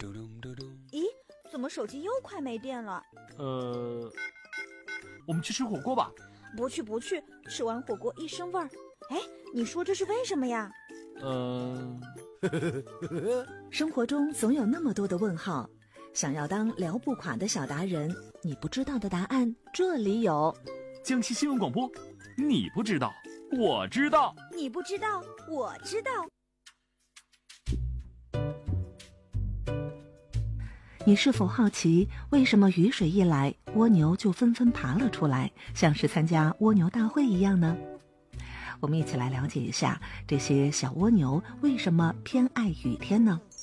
咦，怎么手机又快没电了？ 我们去吃火锅吧。 不去，吃完火锅一身味儿。哎，你说这是为什么呀？ 生活中总有那么多的问号，想要当聊不垮的小达人，你不知道的答案这里有。 江西新闻广播，你不知道，我知道； 你不知道，我知道。 你是否好奇，为什么雨水一来，蜗牛就纷纷爬了出来，像是参加蜗牛大会一样呢？我们一起来了解一下这些小蜗牛为什么偏爱雨天呢？